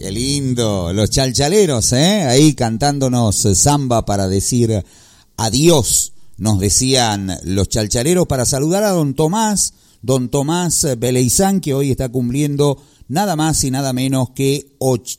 qué lindo. Los chalchaleros, ahí cantándonos samba para decir adiós. Nos decían los chalchaleros para saludar a don Tomás Beleizán, que hoy está cumpliendo nada más y nada menos que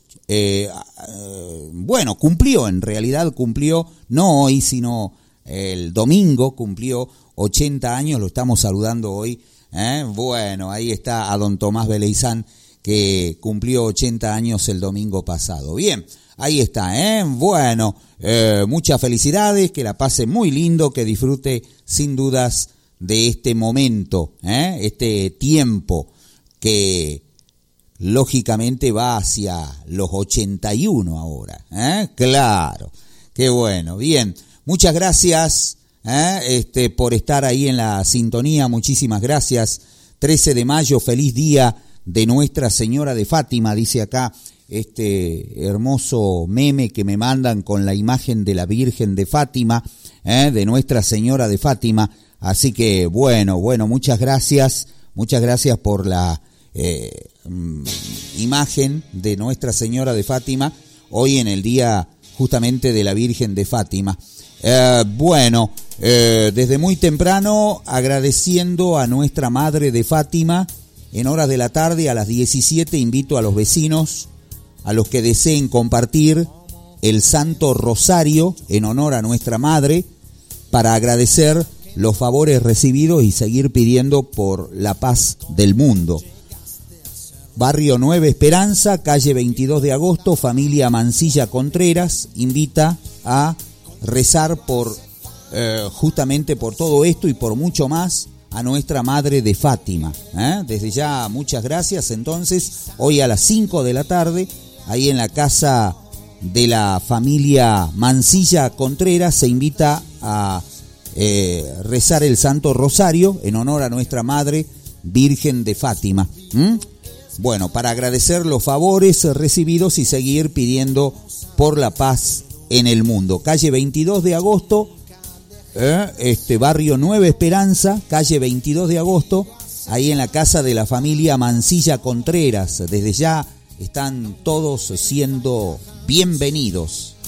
cumplió, no hoy, sino el domingo, cumplió 80 años, lo estamos saludando hoy. Bueno, ahí está a don Tomás Beleizán, que cumplió 80 años el domingo pasado. Bien, ahí está, bueno, muchas felicidades, que la pase muy lindo, que disfrute sin dudas de este momento, este tiempo que lógicamente va hacia los 81 ahora, claro, qué bueno. Bien, muchas gracias por estar ahí en la sintonía, muchísimas gracias. 13 de mayo, feliz día de Nuestra Señora de Fátima, dice acá este hermoso meme que me mandan con la imagen de la Virgen de Fátima, de Nuestra Señora de Fátima. Así que bueno, muchas gracias por la imagen de Nuestra Señora de Fátima hoy en el día justamente de la Virgen de Fátima. Desde muy temprano agradeciendo a nuestra Madre de Fátima. En horas de la tarde a las 17 invito a los vecinos, a los que deseen compartir el Santo Rosario en honor a nuestra Madre, para agradecer los favores recibidos y seguir pidiendo por la paz del mundo. Barrio Nueva Esperanza, calle 22 de agosto, familia Mancilla Contreras, invita a rezar por justamente por todo esto y por mucho más a nuestra Madre de Fátima. Desde ya muchas gracias. Entonces, hoy a las 5 de la tarde, ahí en la casa de la familia Mancilla Contreras, se invita a rezar el Santo Rosario en honor a nuestra Madre Virgen de Fátima. Bueno, para agradecer los favores recibidos y seguir pidiendo por la paz en el mundo. Calle 22 de agosto, barrio Nueva Esperanza, calle 22 de agosto, ahí en la casa de la familia Mancilla Contreras. Desde ya están todos siendo bienvenidos.